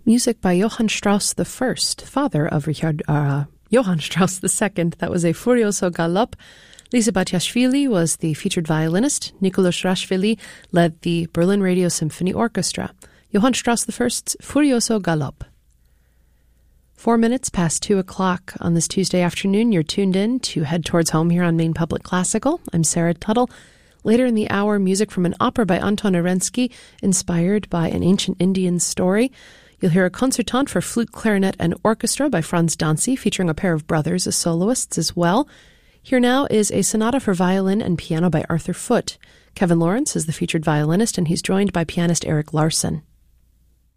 music by Johann Strauss I, father of Johann Strauss II. That was a Furioso Galop. Lisa Batiashvili was the featured violinist. Nicolas Rashvili led the Berlin Radio Symphony Orchestra. Johann Strauss I's Furioso Galop. 4 minutes past 2 o'clock on this Tuesday afternoon. You're tuned in to Head Towards Home here on Maine Public Classical. I'm Sarah Tuttle. Later in the hour, music from an opera by Anton Arensky, inspired by an ancient Indian story. You'll hear a concertante for flute, clarinet, and orchestra by Franz Dancy, featuring a pair of brothers as soloists as well. Here now is a sonata for violin and piano by Arthur Foote. Kevin Lawrence is the featured violinist, and he's joined by pianist Eric Larson.